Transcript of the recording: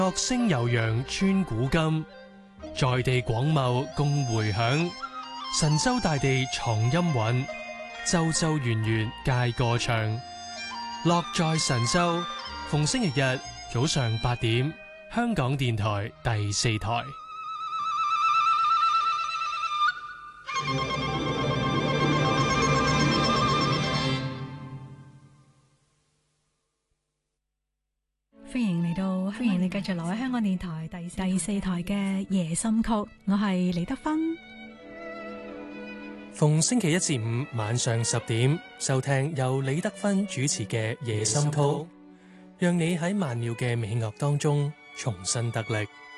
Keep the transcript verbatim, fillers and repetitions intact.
樂聲悠揚穿古今，在地廣袤共迴響。神州大地藏音韻，州州圓圓皆歌唱。樂在神州，逢星期日早上八點，香港電台第四台。 歡迎嚟到，歡迎你繼續留喺香港電台第四第四台嘅夜心曲，我係李德芬。 逢星期一至五晚上十點，收聽由李德芬主持嘅夜心曲，讓你喺曼妙嘅美樂當中重新得力。